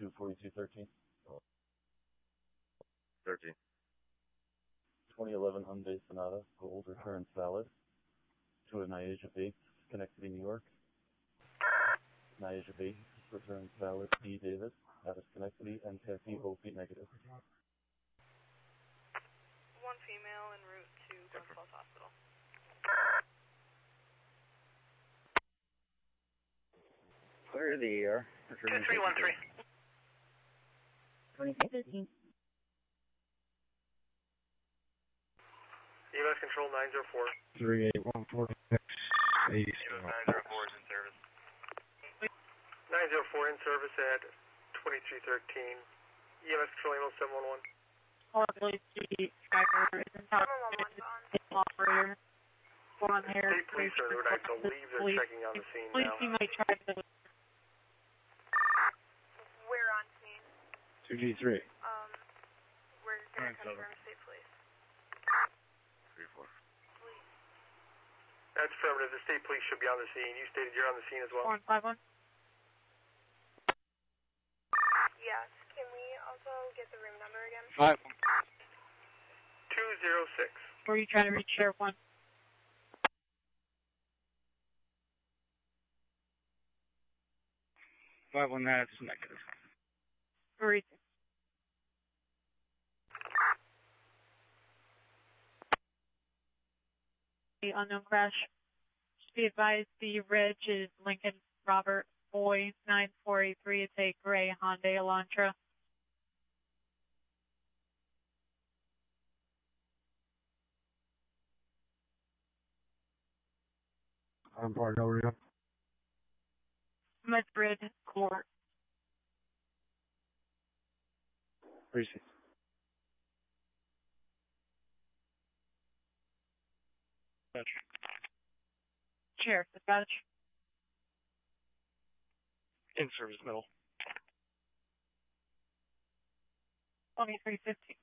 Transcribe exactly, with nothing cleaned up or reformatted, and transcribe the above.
to forty-two thirteen. thirteen. twenty eleven Hyundai Sonata, gold, returns valid. To a Niaja Bates, Schenectady, New York. Niaja Bates, returns valid. D. Davis, out of Schenectady, and Cassie O. Feet negative. One female en route to Glens Falls Hospital. Clear the air. two three one three. twenty-two fifteen. U S Control nine zero four. three eight one four six eight U S nine zero four is in service. nine zero four in service at twenty-three thirteen. E M S Control Emo seven one one. Horribly see Skyper is in top operator. Go on there. State police are in route. I believe they're Police. checking on the scene Police, now. you might try to. We're on scene. two G three. Um, we're going to Alright, confirm state police. three four. Police. That's affirmative. The state police should be on the scene. You stated you're on the scene as well. One five one. Yes. Can we also get the room number again? Five. two zero six. Were you trying to reach Sheriff one? Five one, that's negative. Three. The unknown crash. Just be advised the reg is Lincoln Robert Boy nine four eight three. It's a gray Hyundai Elantra. I'm part over here. Madrid Court. Precinct. Sheriff dispatch. In service middle. twenty-three fifteen.